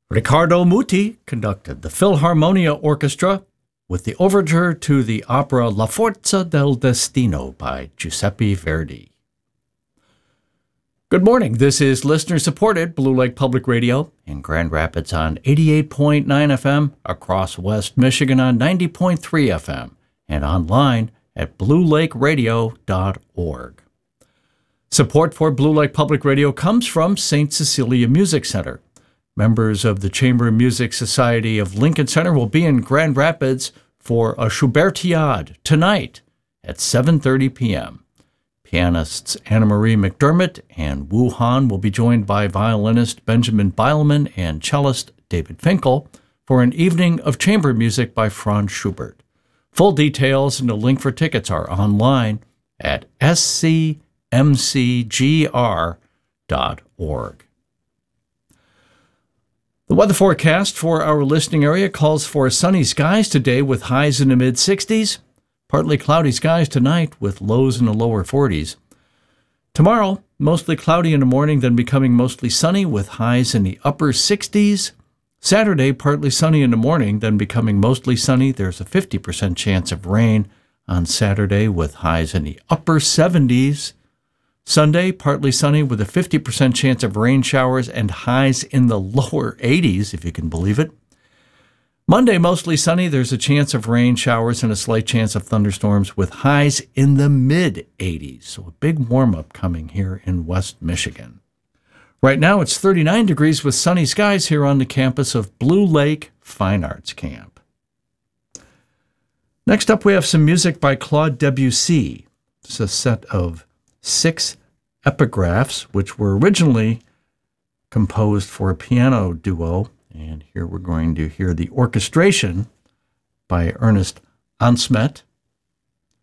Riccardo Muti conducted the Philharmonia Orchestra with the overture to the opera La Forza del Destino by Giuseppe Verdi. Good morning. This is listener-supported Blue Lake Public Radio in Grand Rapids on 88.9 FM, across West Michigan on 90.3 FM, and online at bluelakeradio.org. Support for Blue Lake Public Radio comes from St. Cecilia Music Center. Members of the Chamber of Music Society of Lincoln Center will be in Grand Rapids for a Schubertiade tonight at 7:30 p.m. Pianists Anna Marie McDermott and Wu Han will be joined by violinist Benjamin Beilman and cellist David Finkel for an evening of chamber music by Franz Schubert. Full details and a link for tickets are online at scmcgr.org. The weather forecast for our listening area calls for sunny skies today with highs in the mid-60s, partly cloudy skies tonight with lows in the lower 40s. Tomorrow, mostly cloudy in the morning, then becoming mostly sunny with highs in the upper 60s. Saturday, partly sunny in the morning, then becoming mostly sunny. There's a 50% chance of rain on Saturday with highs in the upper 70s. Sunday, partly sunny with a 50% chance of rain showers and highs in the lower 80s, if you can believe it. Monday, mostly sunny. There's a chance of rain showers and a slight chance of thunderstorms with highs in the mid-80s. So a big warm-up coming here in West Michigan. Right now, it's 39 degrees with sunny skies here on the campus of Blue Lake Fine Arts Camp. Next up, we have some music by Claude Debussy. It's a set of 6 epigraphs, which were originally composed for a piano duo. And here we're going to hear the orchestration by Ernest Ansmet.